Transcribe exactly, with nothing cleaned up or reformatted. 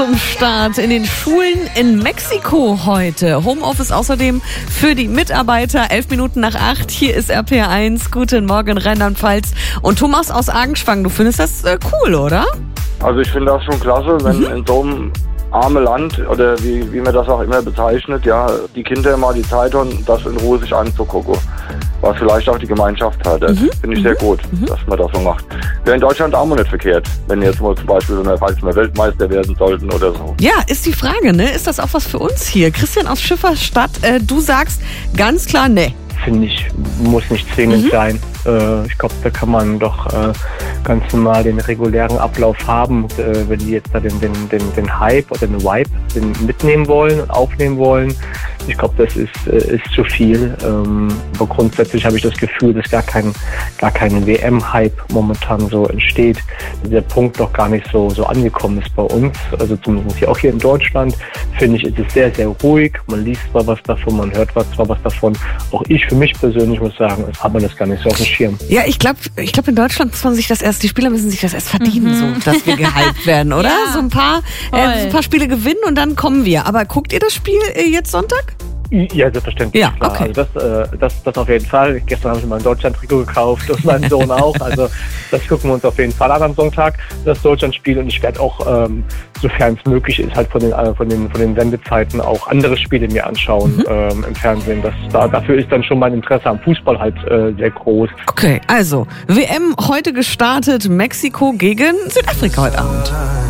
Zum Start in den Schulen in Mexiko heute. Homeoffice außerdem für die Mitarbeiter. Elf Minuten nach acht. Hier ist R P eins. Guten Morgen, Rheinland-Pfalz. Und Thomas aus Argenschwang, du findest das äh, cool, oder? Also ich finde das schon klasse, wenn mhm. in so einem armen Land, oder wie, wie man das auch immer bezeichnet, ja, die Kinder mal die Zeit haben, das in Ruhe sich anzugucken. Was vielleicht auch die Gemeinschaft hat. Das mhm. finde ich sehr gut, mhm. dass man das so macht. Wäre in Deutschland auch mal nicht verkehrt, wenn jetzt mal zum Beispiel so eine, falls wir Weltmeister werden sollten oder so. Ja, ist die Frage, ne? Ist das auch was für uns hier? Christian aus Schifferstadt, äh, du sagst ganz klar, ne. Finde ich, muss nicht zwingend mhm. sein. Äh, ich glaube, da kann man doch äh, ganz normal den regulären Ablauf haben. Äh, wenn die jetzt da den, den, den, den Hype oder den Vibe den mitnehmen wollen und aufnehmen wollen, ich glaube, das ist, äh, ist zu viel. Ähm, aber grundsätzlich habe ich das Gefühl, dass gar kein, gar kein W M-Hype momentan so entsteht. Der Punkt noch gar nicht so, so angekommen ist bei uns. Also zumindest hier auch hier in Deutschland, finde ich, ist es sehr, sehr ruhig. Man liest zwar was davon, man hört zwar was davon. Auch ich für mich persönlich muss sagen, es hat man das gar nicht so auf dem Schirm. Ja, ich glaube, ich glaube in Deutschland muss man sich das erst, die Spieler müssen sich das erst verdienen, mhm. so, dass wir gehypt werden, oder? Ja, so ein paar, äh, so ein paar Spiele gewinnen und dann kommen wir. Aber guckt ihr das Spiel äh, jetzt Sonntag? Ja, selbstverständlich. Ja, klar. Okay. Also das, äh, das, das auf jeden Fall. Gestern habe ich mal ein Deutschland-Trikot gekauft und mein Sohn auch. Also das gucken wir uns auf jeden Fall an am Sonntag, das Deutschland-Spiel. Und ich werde auch, ähm, sofern es möglich ist, halt von den, äh, von den, von den Sendezeiten auch andere Spiele mir anschauen mhm. ähm, im Fernsehen. Das, da, dafür ist dann schon mein Interesse am Fußball halt äh, sehr groß. Okay, also W M heute gestartet. Mexiko gegen Südafrika heute Abend.